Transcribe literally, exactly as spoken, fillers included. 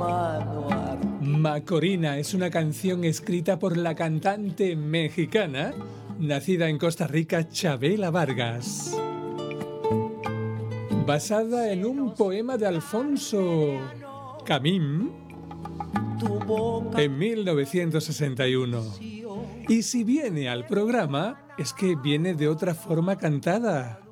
mano arriba. Macorina es una canción escrita por la cantante mexicana, nacida en Costa Rica, Chavela Vargas. Basada en un poema de Alfonso Camín en mil novecientos sesenta y uno. Y si viene al programa, es que viene de otra forma cantada.